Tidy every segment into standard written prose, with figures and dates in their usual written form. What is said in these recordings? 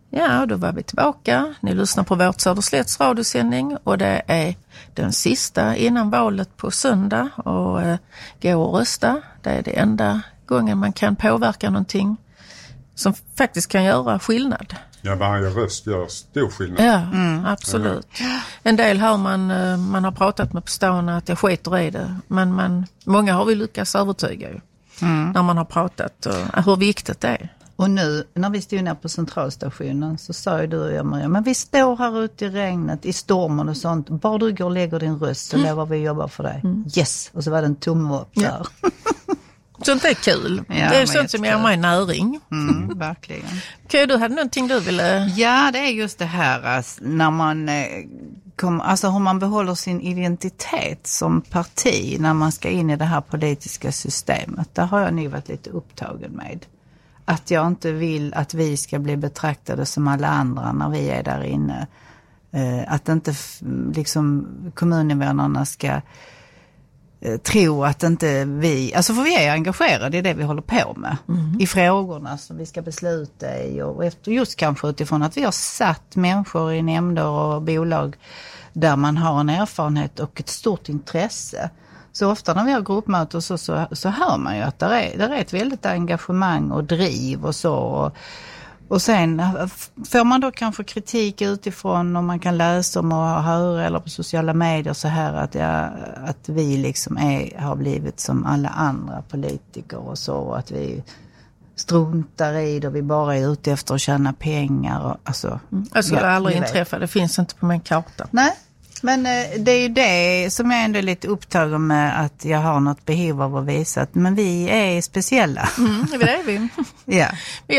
Ja, då var vi tillbaka. Ni lyssnar på vårt Söderslätts radiosändning och det är den sista innan valet på söndag. Och gå och rösta. Det är det enda gången man kan påverka någonting som faktiskt kan göra skillnad. Ja, varje röst gör stor skillnad. Ja, absolut. En del har man har pratat med på stående att jag skiter i det. Men många har vi lyckats övertyga ju. När man har pratat hur viktigt det är. Och nu när vi stod ner på centralstationen så sa ju du och jag, Maria, men vi står här ute i regnet, i stormen och sånt. Bara du går och lägger din röst så lovar vi jobba för dig. Yes! Och så var det en tumme upp där. Sånt är kul. Ja, det är sånt som ger mig näring. Verkligen. Okej, du hade någonting du ville... Ja, det är just det här alltså, när man alltså hur man behåller sin identitet som parti när man ska in i det här politiska systemet. Där har jag nu varit lite upptagen med. Att jag inte vill att vi ska bli betraktade som alla andra när vi är där inne. Att inte liksom kommuninvånarna ska tro att inte vi... Alltså för vi är engagerade i det vi håller på med. I frågorna som vi ska besluta i. Och efter, just kanske utifrån att vi har satt människor i nämnder och bolag där man har en erfarenhet och ett stort intresse. Så ofta när vi har gruppmöten så hör man ju att det är ett väldigt engagemang och driv och så. Och sen får man då kanske kritik utifrån om man kan läsa om och höra eller på sociala medier så här att vi liksom har blivit som alla andra politiker och så. Och att vi struntar i det och vi bara är ute efter att tjäna pengar. Och, alltså det aldrig inträffar, det finns inte på min karta. Nej. Men det är ju det som jag ändå är lite upptagen med att jag har något behov av att visa att men vi är speciella. Det är vi. Ja,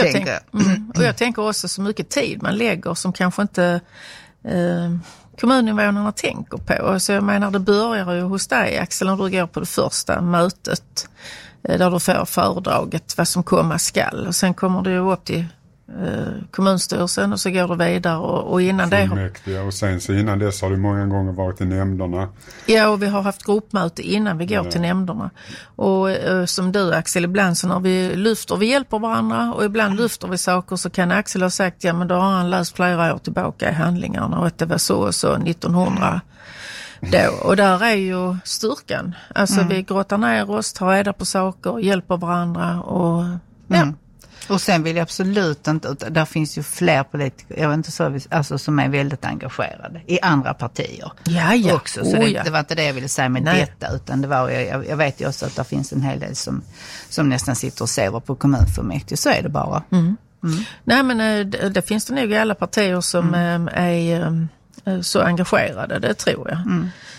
jag tänker också så mycket tid man lägger som kanske inte kommuninvånarna tänker på. Så jag menar det börjar ju hos dig Axel när du går på det första mötet där du får föredraget vad som komma skall. Och sen kommer du upp till kommunstyrelsen och så går det vidare och innan det och sen så innan dess har du många gånger varit i nämnderna. Ja, och vi har haft gruppmöte innan vi går till nämnderna och som du Axel, ibland så när vi hjälper varandra och ibland lyfter vi saker så kan Axel ha sagt ja men då har han läst flera år tillbaka i handlingarna och att det var så och så 1900 då. Och där är ju styrkan, alltså vi grottar ner oss, tar reda på saker, hjälper varandra och Och sen vill jag absolut inte, där finns ju fler politiker, jag vet inte så, alltså, som är väldigt engagerade i andra partier. Ja. Också, så det var inte det jag ville säga med detta, utan det var, jag vet ju också att det finns en hel del som nästan sitter och ser på kommunfullmäktige, så är det bara. Nej men det finns det nog i alla partier som är så engagerade, det tror jag.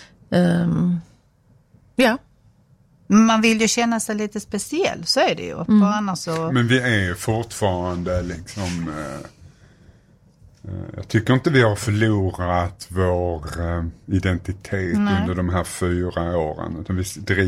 Ja. Man vill ju känna sig lite speciell, så är det ju. Annars så... Men vi är fortfarande liksom... jag tycker inte vi har förlorat vår identitet under de här 4 åren. Utan vi driver